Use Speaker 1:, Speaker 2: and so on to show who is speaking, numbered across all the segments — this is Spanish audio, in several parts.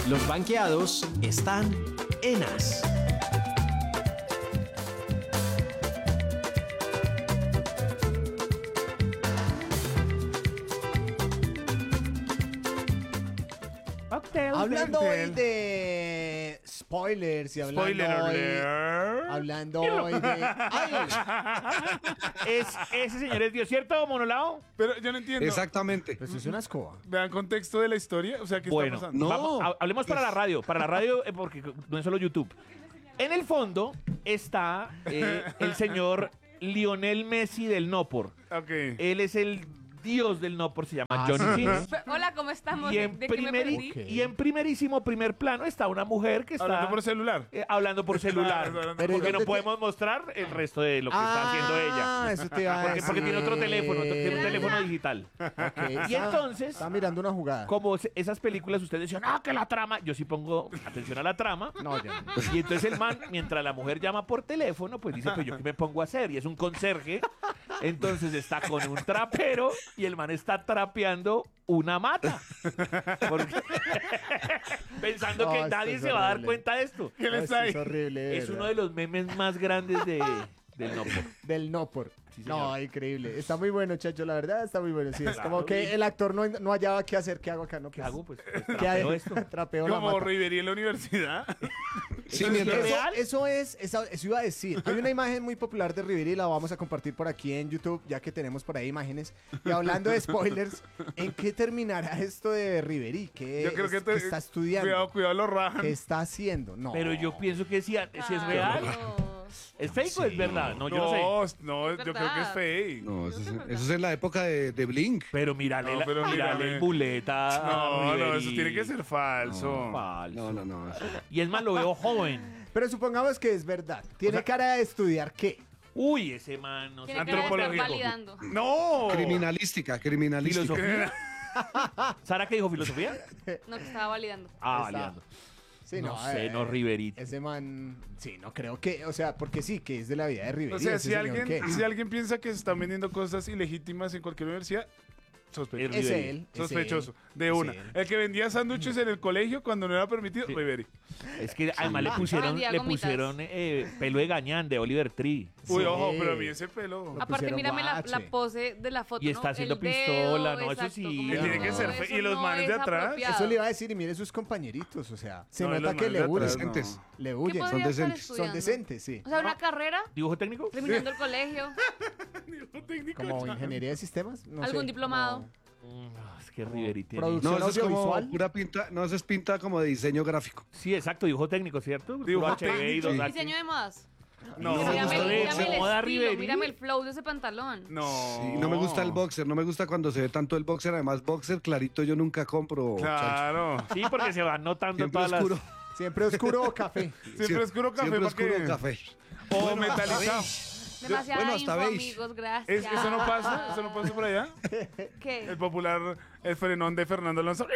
Speaker 1: Los banqueados están en As.
Speaker 2: Hablando hoy de spoilers y hablando hoy de... ¡Ay!
Speaker 3: Ese señor es Dios, ¿cierto, Monolao?
Speaker 4: Pero yo no entiendo.
Speaker 5: Exactamente.
Speaker 2: Pues es una escoba.
Speaker 4: ¿Vean contexto de la historia? O sea, ¿qué
Speaker 3: Bueno,
Speaker 4: está pasando?
Speaker 5: No.
Speaker 3: hablemos para la radio, porque no es solo YouTube. En el fondo está el señor Lionel Messi del Nopor.
Speaker 4: Ok.
Speaker 3: Él es el dios del Nopor, se llama Johnny
Speaker 2: ¿sí?
Speaker 3: Sins.
Speaker 6: Hola, ¿cómo estamos?
Speaker 3: Y en,
Speaker 6: ¿De qué me perdí?
Speaker 3: y en primerísimo primer plano está una mujer que está
Speaker 4: Hablando por celular.
Speaker 3: hablando por celular.
Speaker 4: Claro,
Speaker 2: Pero
Speaker 3: porque
Speaker 2: ¿y
Speaker 3: no
Speaker 2: dónde
Speaker 3: podemos mostrar el resto de lo que está haciendo ella.
Speaker 2: Eso te iba a
Speaker 3: Porque
Speaker 2: decir.
Speaker 3: tiene otro teléfono, tiene un teléfono digital.
Speaker 2: Ok,
Speaker 3: Y entonces,
Speaker 2: está mirando una jugada.
Speaker 3: como esas películas, ustedes dicen, que la trama. Yo sí pongo atención a la trama.
Speaker 2: No, ya no.
Speaker 3: Y entonces el man, mientras la mujer llama por teléfono, pues dice, pues yo qué me pongo a hacer. Y es un conserje. Entonces está con un trapero y el man está trapeando una mata. Porque- pensando
Speaker 2: No,
Speaker 3: que
Speaker 2: esto
Speaker 3: nadie
Speaker 2: es
Speaker 3: se va a dar
Speaker 2: horrible.
Speaker 3: cuenta de esto.
Speaker 4: ¿Qué le
Speaker 2: No,
Speaker 4: está ahí?
Speaker 2: esto es horrible. de
Speaker 3: Es
Speaker 2: verdad.
Speaker 3: uno de los memes más grandes del Nopor.
Speaker 2: Del Nopor.
Speaker 3: Sí, señor.
Speaker 2: No, increíble. Está muy bueno, Chacho, la verdad, está muy bueno. Sí, es
Speaker 3: Claro.
Speaker 2: como que el actor no hallaba qué hacer. ¿Qué hago acá? No,
Speaker 3: ¿Qué
Speaker 2: pues,
Speaker 3: hago? Pues
Speaker 2: ¿qué
Speaker 3: trapeo
Speaker 2: hago?
Speaker 3: esto.
Speaker 2: Trapeo la
Speaker 4: Como
Speaker 2: mata.
Speaker 4: Riverí en la universidad.
Speaker 5: Sí,
Speaker 3: ¿Eso
Speaker 5: mientras...
Speaker 3: es real?
Speaker 2: Eso iba a decir. Hay una imagen muy popular de Riveri y la vamos a compartir por aquí en YouTube, ya que tenemos por ahí imágenes. Y hablando de spoilers, ¿en qué terminará esto de Riveri? ¿Qué,
Speaker 4: Yo creo que
Speaker 2: qué está estudiando?
Speaker 4: Cuidado, lo rajan.
Speaker 2: ¿Qué está haciendo? No.
Speaker 3: Pero yo pienso que si es real.
Speaker 6: No.
Speaker 3: ¿Es fake o es verdad? No, yo no sé.
Speaker 4: No,
Speaker 6: Es
Speaker 4: yo creo que es
Speaker 6: verdad.
Speaker 4: fake.
Speaker 5: No, eso es en la época de Blink.
Speaker 3: Pero mírale,
Speaker 4: No, pero
Speaker 3: mírale
Speaker 4: mírale.
Speaker 3: el buleta.
Speaker 4: No,
Speaker 3: Ribery.
Speaker 4: eso tiene que ser falso.
Speaker 3: Falso.
Speaker 5: No.
Speaker 3: Y es más, lo veo joven.
Speaker 2: Pero supongamos que es verdad. Tiene
Speaker 3: O sea-
Speaker 2: cara de estudiar qué.
Speaker 3: Uy, ese man, no sé.
Speaker 6: Tiene cara de estar
Speaker 4: Antropología.
Speaker 6: validando.
Speaker 4: No.
Speaker 5: Criminalística.
Speaker 3: ¿Filosofía? ¿Sara qué dijo filosofía?
Speaker 6: No, que estaba validando.
Speaker 3: Ah,
Speaker 2: Está-
Speaker 3: validando.
Speaker 2: Sí,
Speaker 3: No sé, no, Riveri.
Speaker 2: Ese man, sí, no creo que, o sea, porque sí, que es de la vida de Riveri.
Speaker 4: O sea,
Speaker 2: ese
Speaker 4: si
Speaker 2: señor, ¿qué?
Speaker 4: alguien piensa que se están vendiendo cosas ilegítimas en cualquier universidad, sospechoso.
Speaker 3: Es
Speaker 2: Es
Speaker 3: Riveri.
Speaker 2: él. es
Speaker 4: Sospechoso,
Speaker 2: él,
Speaker 4: de
Speaker 2: es
Speaker 4: una.
Speaker 2: él.
Speaker 4: El que vendía sándwiches en el colegio cuando no era permitido,
Speaker 3: Sí.
Speaker 4: Riveri.
Speaker 3: Es que además le
Speaker 6: Vendía gomitas.
Speaker 3: pusieron pelo de gañán de Oliver Tree.
Speaker 4: Uy,
Speaker 2: Sí.
Speaker 4: ojo, pero a mí ese pelo.
Speaker 2: Le
Speaker 6: Aparte,
Speaker 2: pusieron
Speaker 6: mírame la
Speaker 2: guache.
Speaker 6: pose de la foto.
Speaker 3: Y está
Speaker 6: ¿no?
Speaker 3: haciendo
Speaker 6: El dedo,
Speaker 3: pistola, ¿no? Eso
Speaker 6: exacto,
Speaker 3: sí.
Speaker 6: como
Speaker 3: Que tiene
Speaker 4: que ser
Speaker 6: eso
Speaker 4: y los
Speaker 6: no
Speaker 4: manes de
Speaker 6: es
Speaker 4: atrás.
Speaker 6: apropiado.
Speaker 2: Eso le iba a decir, y mire sus compañeritos, o sea, se
Speaker 4: No, y
Speaker 2: nota
Speaker 4: los
Speaker 2: que
Speaker 4: manes
Speaker 2: le
Speaker 4: de
Speaker 2: huyen.
Speaker 4: atrás,
Speaker 5: Decentes.
Speaker 2: Le
Speaker 6: ¿Qué
Speaker 2: huyen.
Speaker 6: podría
Speaker 5: son
Speaker 6: estar
Speaker 5: decentes.
Speaker 2: Son
Speaker 6: estudiando?
Speaker 2: decentes, sí.
Speaker 6: O sea, una carrera,
Speaker 3: ¿Dibujo técnico?
Speaker 6: terminando el colegio,
Speaker 2: Como ingeniería de sistemas. No
Speaker 6: algún
Speaker 2: sé,
Speaker 6: diplomado.
Speaker 2: como-
Speaker 3: Es que Riveri tiene.
Speaker 2: Producción
Speaker 5: No, eso es como
Speaker 2: audiovisual.
Speaker 5: pura pinta. No, eso es pinta como de diseño gráfico.
Speaker 3: Sí, exacto, dibujo técnico, ¿cierto?
Speaker 4: Dibujo
Speaker 3: Puro HB y
Speaker 4: técnico.
Speaker 3: 2H.
Speaker 6: Diseño de modas.
Speaker 4: No,
Speaker 3: No,
Speaker 6: Mírame,
Speaker 3: gusta de
Speaker 6: mírame el
Speaker 3: moda,
Speaker 6: estilo,
Speaker 3: Riveri.
Speaker 6: mírame el flow de ese pantalón.
Speaker 4: no.
Speaker 5: Sí, no me gusta el boxer. No me gusta cuando se ve tanto el boxer. Además, boxer clarito yo nunca compro. Chancho.
Speaker 4: Claro.
Speaker 3: Sí, porque se van notando
Speaker 5: Siempre
Speaker 3: todas
Speaker 5: oscuro.
Speaker 3: las...
Speaker 2: Siempre oscuro o café.
Speaker 4: Siempre oscuro café
Speaker 5: Siempre
Speaker 4: para que...
Speaker 5: oscuro café.
Speaker 4: O metalizado.
Speaker 6: Demasiada
Speaker 5: bueno, hasta
Speaker 6: info,
Speaker 5: beige.
Speaker 6: amigos, gracias.
Speaker 4: ¿Eso no pasa? ¿Eso no pasa por allá?
Speaker 6: ¿Qué?
Speaker 4: El popular, el frenón de Fernando Alonso.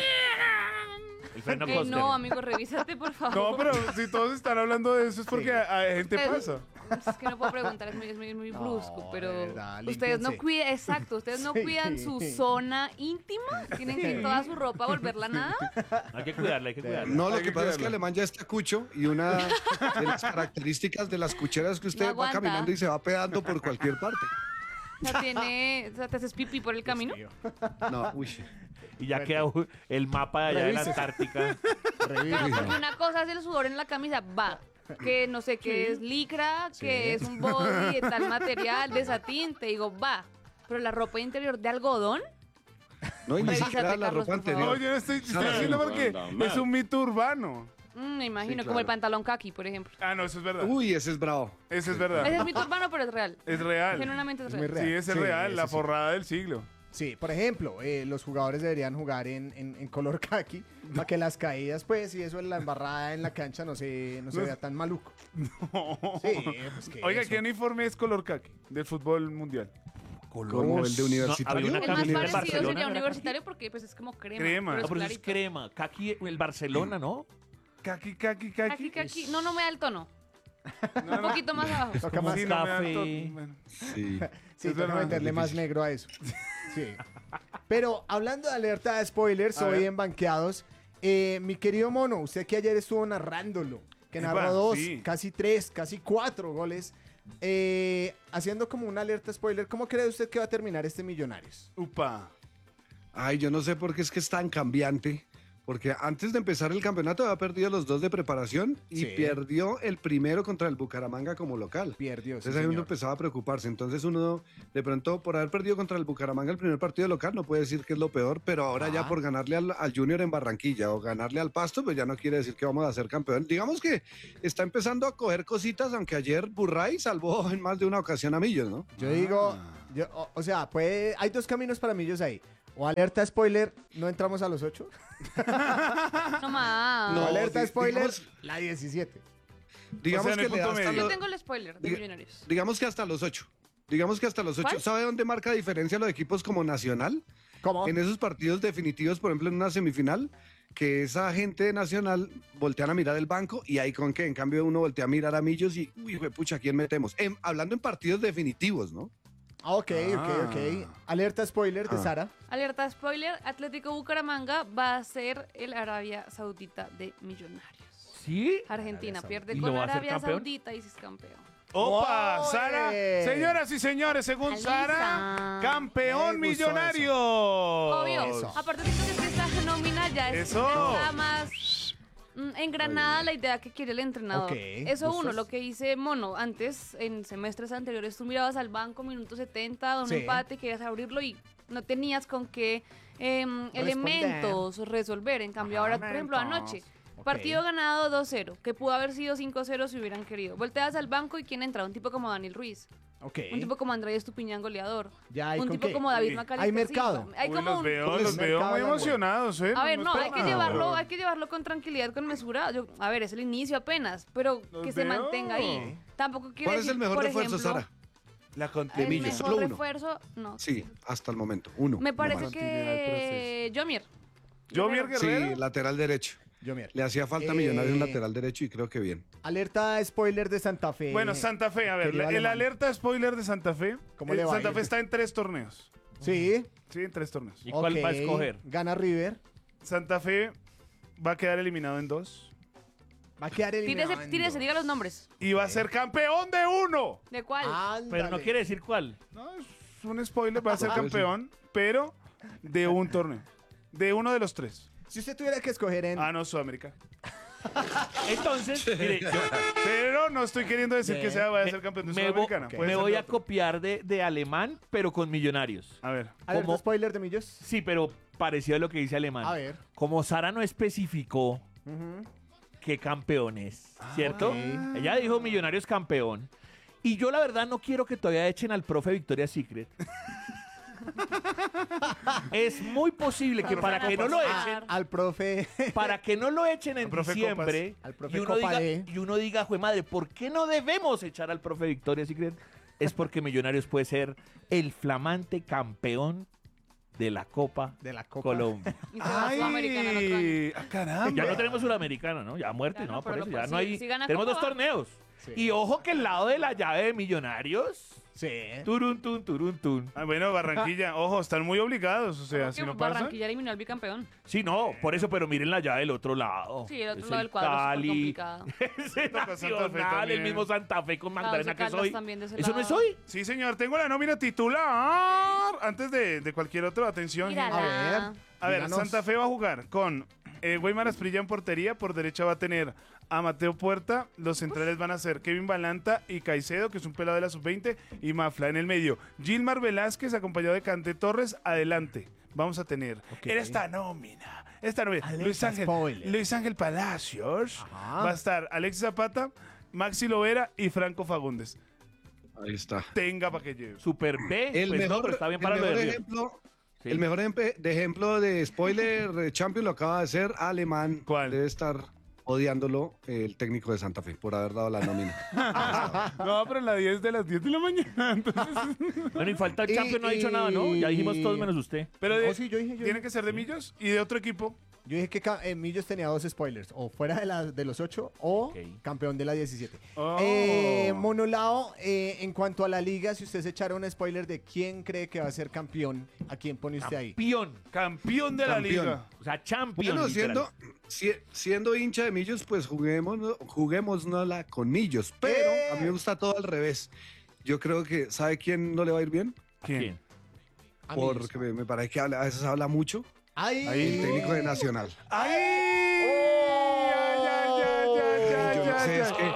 Speaker 3: El freno
Speaker 6: Que
Speaker 3: Coster.
Speaker 6: no, amigo, revísate, por favor.
Speaker 4: No, pero si todos están hablando de eso es porque
Speaker 2: Sí.
Speaker 4: a gente
Speaker 6: Ustedes-
Speaker 4: pasa.
Speaker 6: Es que no puedo preguntar, es muy
Speaker 2: No,
Speaker 6: brusco, pero
Speaker 2: de verdad,
Speaker 6: ustedes no
Speaker 2: límpiense.
Speaker 6: cuidan, exacto, ustedes no
Speaker 2: Sí.
Speaker 6: cuidan su zona íntima, tienen que ir toda su ropa a volverla nada.
Speaker 3: Hay que cuidarla, hay que cuidarla.
Speaker 5: No, lo
Speaker 4: Hay
Speaker 5: que
Speaker 4: que
Speaker 5: pasa es que
Speaker 4: cuidarlo.
Speaker 5: Alemán ya está cucho y una de las características de las cucheras es que usted
Speaker 6: No
Speaker 5: va
Speaker 6: aguanta.
Speaker 5: caminando y se va pedando por cualquier parte.
Speaker 6: O sea, te haces pipí por el camino.
Speaker 5: No, uy.
Speaker 3: Y ya queda el mapa de allá de la
Speaker 2: Revise.
Speaker 3: Antártica.
Speaker 2: Revisa.
Speaker 6: Pero porque una cosa es el sudor en la camisa, va. Que no sé qué es licra, que es un body de tal material, de satín, te digo, va. Pero la ropa interior de algodón,
Speaker 5: No, y ni
Speaker 6: Revísate,
Speaker 5: siquiera la
Speaker 6: Carlos,
Speaker 5: ropa
Speaker 6: por favor.
Speaker 5: anterior.
Speaker 4: No, yo no estoy
Speaker 5: No,
Speaker 4: diciendo
Speaker 5: no,
Speaker 4: porque es un mito urbano.
Speaker 6: me imagino,
Speaker 5: Sí,
Speaker 6: como el
Speaker 5: claro.
Speaker 6: pantalón kaki, por ejemplo.
Speaker 4: Ah, no, eso es verdad.
Speaker 5: Uy, ese es bravo.
Speaker 4: Ese es
Speaker 6: Ese
Speaker 4: verdad.
Speaker 6: es mito urbano, pero es real.
Speaker 4: Es real.
Speaker 6: Genuinamente es
Speaker 2: Es muy
Speaker 6: real.
Speaker 2: real.
Speaker 4: Sí, ese es
Speaker 2: Sí,
Speaker 4: real.
Speaker 2: ese
Speaker 4: La
Speaker 2: sí.
Speaker 4: forrada del siglo.
Speaker 2: Sí, por ejemplo, los jugadores deberían jugar en color khaki para que las caídas, pues, y eso en la embarrada en la cancha no se vea tan maluco. Sí, pues que
Speaker 4: Oiga,
Speaker 2: eso.
Speaker 4: ¿qué uniforme es color khaki del fútbol mundial?
Speaker 5: Como el de universitario.
Speaker 3: había una
Speaker 6: El más
Speaker 3: camiseta de
Speaker 6: parecido
Speaker 3: Barcelona.
Speaker 6: sería universitario porque pues es como crema.
Speaker 4: Crema.
Speaker 6: pero
Speaker 3: No,
Speaker 6: es
Speaker 3: pero eso es
Speaker 6: clarito.
Speaker 3: crema. Kaki, el Barcelona, ¿no?
Speaker 4: Khaki.
Speaker 6: Kaki. No me da el tono. Un poquito más abajo.
Speaker 2: Toca
Speaker 3: como
Speaker 2: más,
Speaker 4: Sí, no me da
Speaker 3: café.
Speaker 4: todo- bueno.
Speaker 5: Sí.
Speaker 2: sí,
Speaker 4: es
Speaker 2: toca
Speaker 4: verdad.
Speaker 2: meterle más
Speaker 5: Difícil.
Speaker 2: negro a eso. Sí. Pero hablando de alerta de spoilers,
Speaker 4: A
Speaker 2: hoy
Speaker 4: ver.
Speaker 2: en Banqueados, Mi querido Mono, usted que ayer estuvo narrándolo, que narró
Speaker 4: Epa,
Speaker 2: 2,
Speaker 4: sí.
Speaker 2: casi 3, casi 4 goles, haciendo como una alerta spoiler, ¿cómo cree usted que va a terminar este Millonarios?
Speaker 4: Upa.
Speaker 5: Ay, yo no sé por qué es que es tan cambiante. Porque antes de empezar el campeonato había perdido los 2 de preparación y
Speaker 2: Sí.
Speaker 5: perdió el primero contra el Bucaramanga como local.
Speaker 2: Perdió, sí,
Speaker 5: Entonces ahí uno
Speaker 2: señor.
Speaker 5: empezaba a preocuparse. Entonces uno, de pronto, por haber perdido contra el Bucaramanga el primer partido local, no puede decir que es lo peor, pero ahora ya por ganarle al Junior en Barranquilla o ganarle al Pasto, pues ya no quiere decir que vamos a ser campeón. Digamos que está empezando a coger cositas, aunque ayer Burray salvó en más de una ocasión a Millos, ¿no?
Speaker 2: Yo digo, o sea, hay 2 caminos para Millos ahí. O alerta spoiler, no entramos a los 8.
Speaker 6: No más.
Speaker 5: No,
Speaker 2: O alerta
Speaker 5: di-
Speaker 2: spoiler,
Speaker 5: digamos-
Speaker 2: la 17.
Speaker 5: Digamos
Speaker 4: O sea, en
Speaker 5: que
Speaker 4: el
Speaker 5: le da
Speaker 4: punto
Speaker 5: hasta
Speaker 4: medio.
Speaker 6: Yo
Speaker 5: lo-
Speaker 6: tengo el spoiler de
Speaker 5: Diga-
Speaker 6: Millonarios.
Speaker 5: digamos que hasta los 8. Digamos que hasta los 8.
Speaker 6: ¿Cuál?
Speaker 5: ¿Sabe dónde marca diferencia los equipos como Nacional?
Speaker 2: ¿Cómo?
Speaker 5: En esos partidos definitivos, por ejemplo, en una semifinal, que esa gente de Nacional voltean a mirar el banco y ahí con que en cambio uno voltea a mirar a Millos y, uy, pucha, ¿a quién metemos? Hablando en partidos definitivos, ¿no?
Speaker 2: Ok. Alerta spoiler de
Speaker 5: Ah.
Speaker 2: Sara.
Speaker 6: Alerta spoiler, Atlético Bucaramanga va a ser el Arabia Saudita de Millonarios.
Speaker 3: ¿Sí?
Speaker 6: Argentina pierde
Speaker 3: ¿Y
Speaker 6: con
Speaker 3: no va a ser
Speaker 6: Arabia
Speaker 3: campeón?
Speaker 6: Saudita y es campeón.
Speaker 4: Opa,
Speaker 2: ¡Oye!
Speaker 4: Sara. Señoras y señores, según
Speaker 6: Alisa.
Speaker 4: Sara, campeón
Speaker 2: Me gustó
Speaker 4: millonario.
Speaker 6: Obvio.
Speaker 2: Eso.
Speaker 6: Aparte de que esta nómina ya
Speaker 4: Eso.
Speaker 6: está más engranada la idea que quiere el entrenador.
Speaker 2: Ok,
Speaker 6: Eso uno,
Speaker 2: gustos.
Speaker 6: lo que hice Mono, antes en semestres anteriores tú mirabas al banco minuto 70, un
Speaker 2: Sí.
Speaker 6: empate, querías abrirlo y no tenías con qué elementos resolver. En cambio ahora, por ejemplo, anoche, partido ganado 2-0, que pudo haber sido 5-0 si hubieran querido. Volteas al banco y ¿quién entra? Un tipo como Daniel Ruiz,
Speaker 2: Ok.
Speaker 6: un tipo como Andrés Estupiñán goleador,
Speaker 2: Ya hay
Speaker 6: un
Speaker 2: con
Speaker 6: tipo
Speaker 2: qué.
Speaker 6: como David
Speaker 4: Uy,
Speaker 6: Macalister
Speaker 2: hay mercado.
Speaker 6: Silva. Hay
Speaker 4: Uy,
Speaker 6: como
Speaker 4: los
Speaker 6: un-
Speaker 4: veo,
Speaker 2: Pues,
Speaker 4: los veo
Speaker 2: mercado
Speaker 4: muy
Speaker 2: de la
Speaker 4: emocionados, ¿eh?
Speaker 6: a ver, no, hay
Speaker 4: esperaba.
Speaker 6: que llevarlo con tranquilidad, con mesura. A ver, es el inicio apenas, pero
Speaker 4: Los
Speaker 6: que se
Speaker 4: veo.
Speaker 6: mantenga ahí. Tampoco quiere
Speaker 5: ¿Cuál es
Speaker 6: decir,
Speaker 5: el mejor
Speaker 6: por
Speaker 5: refuerzo,
Speaker 6: ejemplo,
Speaker 5: Sara?
Speaker 4: La
Speaker 6: el
Speaker 4: continuidad.
Speaker 5: Millos,
Speaker 6: mejor
Speaker 5: solo uno.
Speaker 6: refuerzo, no.
Speaker 5: Sí, hasta el momento. Uno.
Speaker 6: Me
Speaker 5: no
Speaker 6: parece
Speaker 5: más.
Speaker 6: que Yomier.
Speaker 4: Jomier Guerrero.
Speaker 5: Sí, lateral derecho.
Speaker 2: Yo mira.
Speaker 5: Le hacía falta a Millonarios un lateral derecho y creo que bien.
Speaker 2: Alerta spoiler de Santa Fe.
Speaker 4: Bueno, Santa Fe, a ver,
Speaker 2: querido
Speaker 4: el
Speaker 2: alemán.
Speaker 4: alerta spoiler de Santa Fe.
Speaker 2: ¿Cómo le va a
Speaker 4: Santa
Speaker 2: ir?
Speaker 4: Fe está en 3 torneos.
Speaker 2: Sí.
Speaker 4: Sí, en 3 torneos.
Speaker 3: ¿Y cuál va a
Speaker 2: ok.
Speaker 3: escoger?
Speaker 2: Gana River.
Speaker 4: Santa Fe va a quedar eliminado en 2
Speaker 2: Va a quedar eliminado.
Speaker 6: Tírese, diga los nombres.
Speaker 4: y va a ser campeón de 1.
Speaker 6: ¿De cuál?
Speaker 3: Pero no quiere decir cuál.
Speaker 4: No, es un spoiler, va a ser
Speaker 5: Ah,
Speaker 4: campeón, pero de un torneo. De uno de los 3.
Speaker 2: Si usted tuviera que escoger en...
Speaker 4: Ah, no, Sudamérica.
Speaker 3: Entonces, mire, yo
Speaker 4: Pero no estoy queriendo decir que sea vaya a ser campeón de
Speaker 3: me,
Speaker 4: Sudamericana.
Speaker 3: vo-
Speaker 4: Puede
Speaker 3: me
Speaker 4: ser
Speaker 3: voy
Speaker 4: de
Speaker 3: a
Speaker 4: otro.
Speaker 3: copiar de alemán, pero con millonarios.
Speaker 4: A ver.
Speaker 2: Alerta
Speaker 3: como-
Speaker 2: spoiler de Millos.
Speaker 3: Sí, pero parecido a lo que dice alemán.
Speaker 2: A ver.
Speaker 3: Como Sara no especificó
Speaker 2: Ujú.
Speaker 3: qué campeón es, ¿cierto?
Speaker 2: ok.
Speaker 3: Ella dijo Millonarios campeón. Y yo la verdad no quiero que todavía echen al profe Victoria's Secret. Es muy posible que para que no lo echen,
Speaker 2: Al profe...
Speaker 3: para que no lo echen en
Speaker 4: Al profe
Speaker 3: diciembre
Speaker 2: Copas. Al profe
Speaker 3: y uno
Speaker 2: Copa
Speaker 3: diga,
Speaker 2: D.
Speaker 3: y uno diga, jue madre, ¿por qué no debemos echar al profe Victoria's Secret? Es porque Millonarios puede ser el flamante campeón de la Copa
Speaker 2: De la Copa.
Speaker 3: Colombia.
Speaker 6: Y se va a Sudamericana el otro año.
Speaker 4: Ay, caramba.
Speaker 3: Ya no tenemos Suramericana, ¿no? Ya muerte,
Speaker 6: Ya no,
Speaker 3: ¿no? Por
Speaker 6: pero
Speaker 3: eso
Speaker 6: pues
Speaker 3: ya no
Speaker 6: si-
Speaker 3: hay.
Speaker 6: si gana
Speaker 3: Tenemos
Speaker 6: Copa,
Speaker 3: 2
Speaker 6: va.
Speaker 3: torneos.
Speaker 2: Sí.
Speaker 3: Y ojo que el lado de la llave de Millonarios.
Speaker 2: Sí.
Speaker 3: Turun, tun, turun, tun.
Speaker 4: Ah, bueno, Barranquilla, ojo, están muy obligados. O sea,
Speaker 6: Porque
Speaker 4: si no pasa.
Speaker 6: Barranquilla eliminó al bicampeón.
Speaker 3: Sí, no, por eso, pero miren la llave del otro lado.
Speaker 6: Sí, el otro
Speaker 3: Es
Speaker 6: lado del cuadro es súper
Speaker 3: Cali,
Speaker 6: complicado.
Speaker 3: ese
Speaker 4: Toca Santa Fe
Speaker 3: Nacional,
Speaker 4: también.
Speaker 3: el mismo Santa Fe con Magdalena que
Speaker 6: Caldas
Speaker 3: soy.
Speaker 6: también de ese
Speaker 3: ¿Eso no es
Speaker 6: lado.
Speaker 3: hoy?
Speaker 4: Sí, señor, tengo la nómina titular. Antes de cualquier otro, atención. gente.
Speaker 6: Mírala.
Speaker 4: A ver,
Speaker 2: Díganos.
Speaker 4: Santa Fe va a jugar con Weimar Asprilla en portería. Por derecha va a tener a Mateo Puerta. Los centrales van a ser Kevin Balanta y Caicedo, que es un pelado de la sub-20. Y Mafla en el medio. Gilmar Velázquez, acompañado de Cante Torres. Adelante. Vamos a tener en esta nómina.
Speaker 2: Alerta spoiler.
Speaker 4: Luis Ángel Palacios.
Speaker 2: Ajá.
Speaker 4: Va a estar Alexis Zapata, Maxi Lovera y Franco Fagundes.
Speaker 5: Ahí está.
Speaker 4: Tenga para que lleve.
Speaker 3: Super B.
Speaker 5: El
Speaker 3: pues no,
Speaker 5: mejor,
Speaker 3: pero está bien
Speaker 5: el
Speaker 3: para lo de
Speaker 5: mejor
Speaker 3: Río.
Speaker 5: ejemplo,
Speaker 3: Sí.
Speaker 5: el mejor ejemplo de spoiler Champions lo acaba de hacer Alemán.
Speaker 4: ¿Cuál?
Speaker 5: Debe estar odiándolo el técnico de Santa Fe por haber dado la nómina.
Speaker 4: No, pero la 10 de las 10 de la mañana. Entonces...
Speaker 3: Bueno, y falta el
Speaker 2: Y-
Speaker 3: Champions, no ha dicho nada, ¿no? Ya dijimos todos menos usted.
Speaker 4: Pero
Speaker 2: Oh, sí, yo dije.
Speaker 4: tiene que ser de Millos y de otro equipo.
Speaker 2: Yo dije que Millos tenía 2 spoilers, o fuera de los 8 o
Speaker 3: Ok.
Speaker 2: campeón de la 17.
Speaker 4: Oh.
Speaker 2: Monolao, en cuanto a la liga, si usted se echara un spoiler de quién cree que va a ser campeón, ¿a quién pone usted ahí?
Speaker 3: Campeón.
Speaker 4: Campeón de la
Speaker 5: Campeón.
Speaker 4: liga.
Speaker 3: O sea, champion.
Speaker 5: Bueno,
Speaker 3: literal.
Speaker 5: Siendo hincha de Millos, pues juguémosnosla con Millos. Pero a mí me gusta todo al revés. Yo creo que, ¿sabe quién no le va a ir bien?
Speaker 4: ¿Quién?
Speaker 5: Porque me parece que a veces habla mucho.
Speaker 2: ¡Ay!
Speaker 5: El técnico de Nacional.
Speaker 4: ¡Ay!
Speaker 5: Yo no sé, es que...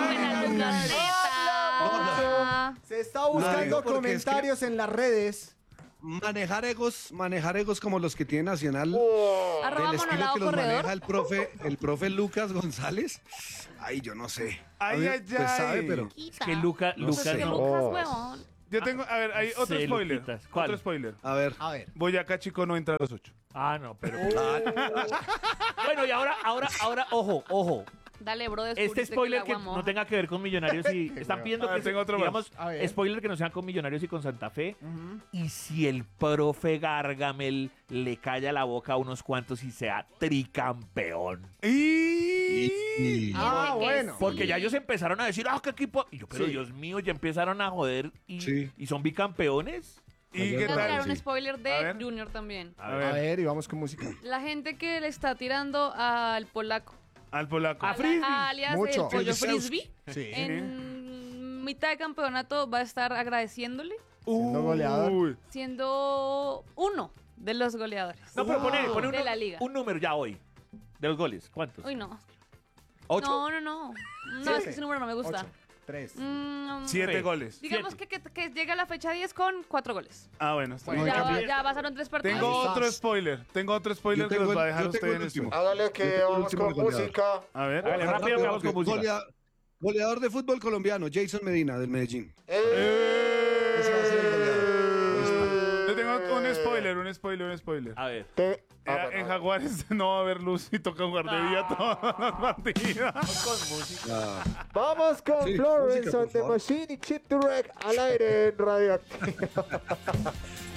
Speaker 2: Se está buscando
Speaker 5: digo porque es que-
Speaker 2: comentarios en las redes.
Speaker 5: Manejar egos como los que tiene Nacional,
Speaker 6: Arroba
Speaker 5: del estilo
Speaker 6: monolado
Speaker 5: que los
Speaker 6: corredor.
Speaker 5: maneja el profe Lucas González. Ay, yo no sé.
Speaker 4: Ay,
Speaker 5: A mí,
Speaker 4: ay,
Speaker 5: pues,
Speaker 4: ay.
Speaker 5: sabe, pero
Speaker 3: Es que Lucas
Speaker 5: sé.
Speaker 6: Que
Speaker 3: no.
Speaker 6: Lucas, huevón.
Speaker 4: Yo tengo, a ver, hay otro
Speaker 3: Sí,
Speaker 4: spoiler.
Speaker 3: Luquitas. ¿Cuál?
Speaker 4: Otro spoiler.
Speaker 5: a ver.
Speaker 2: A ver.
Speaker 4: Boyacá Chico no entra a los 8.
Speaker 3: Ah, no, pero. Bueno, y ahora, ojo.
Speaker 6: Dale, bro,
Speaker 3: Este
Speaker 6: descubriste
Speaker 3: spoiler
Speaker 6: el
Speaker 3: que
Speaker 6: agua moja.
Speaker 3: no tenga que ver con Millonarios y están pidiendo
Speaker 4: A ver,
Speaker 3: que
Speaker 4: tengo otro más.
Speaker 3: digamos
Speaker 2: A ver.
Speaker 3: spoiler que no sean con Millonarios y con Santa Fe. Y si el profe Gargamel le calla la boca a unos cuantos y sea tricampeón.
Speaker 4: Y...
Speaker 2: Ah,
Speaker 6: que
Speaker 2: bueno.
Speaker 6: sí.
Speaker 3: Porque ya ellos empezaron a decir, qué equipo. Y yo, pero
Speaker 5: Sí.
Speaker 3: Dios mío, ya empezaron a joder y,
Speaker 5: Sí.
Speaker 3: y son bicampeones.
Speaker 4: ¿Y
Speaker 5: Ayer
Speaker 4: qué
Speaker 6: Voy a tirar
Speaker 4: tal?
Speaker 6: un spoiler
Speaker 4: A
Speaker 6: de
Speaker 4: ver.
Speaker 6: Junior también.
Speaker 3: A
Speaker 4: A
Speaker 3: ver.
Speaker 2: A ver, y vamos con música.
Speaker 6: La gente que le está tirando al polaco.
Speaker 4: Al polaco.
Speaker 3: A Frisbee.
Speaker 6: Alias
Speaker 2: Mucho.
Speaker 6: el pollo
Speaker 5: Kulusevski.
Speaker 6: frisbee.
Speaker 2: Sí.
Speaker 6: En mitad de campeonato va a estar agradeciéndole,
Speaker 2: Siendo goleador.
Speaker 4: Uy.
Speaker 6: siendo uno de los goleadores
Speaker 3: No, pero pone
Speaker 6: de la liga.
Speaker 3: un número ya hoy. De los goles. ¿Cuántos?
Speaker 6: Uy, no.
Speaker 3: ¿8?
Speaker 6: No. No, es que ese número no me gusta.
Speaker 2: 3.
Speaker 4: 7
Speaker 3: Sí.
Speaker 4: goles.
Speaker 6: Digamos que llega a la fecha 10 con 4 goles.
Speaker 4: Ah, bueno. Está
Speaker 2: Bueno,
Speaker 4: bien.
Speaker 6: Ya pasaron 3 partidos.
Speaker 4: Tengo
Speaker 2: Ahí
Speaker 4: otro
Speaker 2: estás.
Speaker 4: spoiler. Tengo otro spoiler
Speaker 5: Yo
Speaker 4: que
Speaker 5: tengo
Speaker 4: los va a
Speaker 5: el-
Speaker 4: dejar
Speaker 5: yo
Speaker 4: usted
Speaker 5: tengo
Speaker 4: en
Speaker 5: el
Speaker 4: esto.
Speaker 5: último.
Speaker 2: Hágale
Speaker 5: que vamos con
Speaker 2: música.
Speaker 4: A ver.
Speaker 3: Hágale rápido que vamos con música.
Speaker 5: Goleador de fútbol colombiano, Jason Medina, del Medellín.
Speaker 4: Eh.
Speaker 5: Ese va a ser el goleador.
Speaker 4: Yo tengo un spoiler.
Speaker 3: A ver.
Speaker 4: En Jaguares no va a haber luz y toca jugar de día todos los partidos.
Speaker 3: Con música.
Speaker 5: Ah,
Speaker 2: Vamos con
Speaker 5: Sí,
Speaker 2: Florence
Speaker 5: música, por
Speaker 2: on the
Speaker 5: favor.
Speaker 2: Machine y Chip Direct al aire en Radio Activa.